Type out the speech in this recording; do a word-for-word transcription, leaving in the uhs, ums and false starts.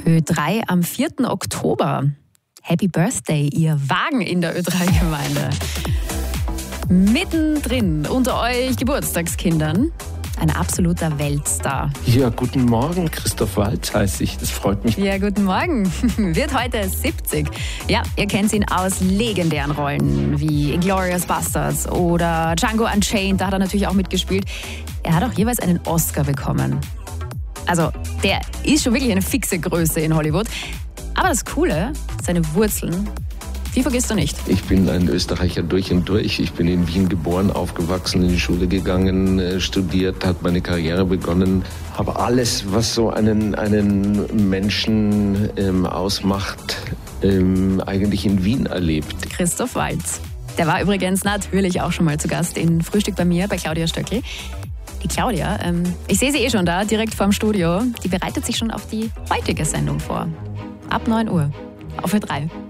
Ö drei am vierten Oktober. Happy Birthday, ihr Wagen in der Ö drei Gemeinde. Mittendrin unter euch Geburtstagskindern ein absoluter Weltstar. Ja, guten Morgen, Christoph Waltz heiße ich, das freut mich. Ja, guten Morgen. Wird heute siebzig. Ja, ihr kennt ihn aus legendären Rollen wie Inglourious Basterds oder Django Unchained, da hat er natürlich auch mitgespielt. Er hat auch jeweils einen Oscar bekommen. Also, der ist schon wirklich eine fixe Größe in Hollywood. Aber das Coole, seine Wurzeln, die vergisst du nicht. Ich bin ein Österreicher durch und durch. Ich bin in Wien geboren, aufgewachsen, in die Schule gegangen, studiert, hat meine Karriere begonnen. Habe alles, was so einen, einen Menschen ähm, ausmacht, ähm, eigentlich in Wien erlebt. Christoph Waltz. Der war übrigens natürlich auch schon mal zu Gast in Frühstück bei mir, bei Claudia Stöckl. Die Claudia, ähm, ich sehe sie eh schon da, direkt vorm Studio. Die bereitet sich schon auf die heutige Sendung vor. Ab neun Uhr auf Ö drei.